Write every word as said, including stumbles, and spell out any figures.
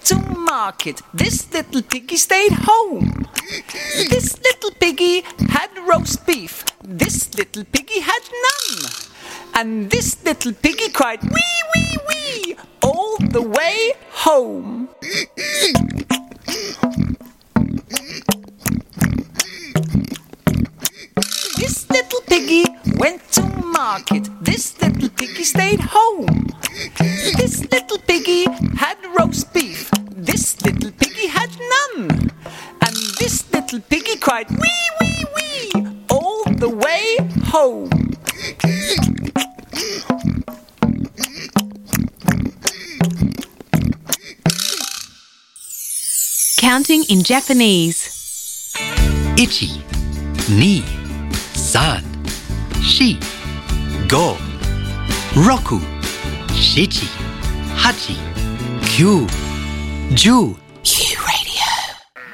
to market. This little piggy stayed home. This little piggy had roast beef. This little piggy had none. And this little piggy cried wee, wee, wee all the way home. This little piggy went to market. This little piggy stayed home. This little piggy had roast beef. This little piggy had none. And this little piggy cried wee, wee, wee all the way home. Counting in Japanese. Ichi, ni, san, shi, go, roku, shichi, hachi, kyu, ju.